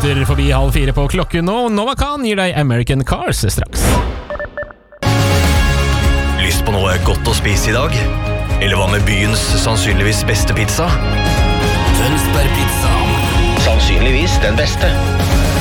minutter forbi 3:30 på klokken nå. Nova Khan gir deg American Cars straks. Lyst på noe godt å spise i dag? Eller hva med byens sannsynligvis beste pizza? Tønsberg Pizza. Sannsynligvis den beste.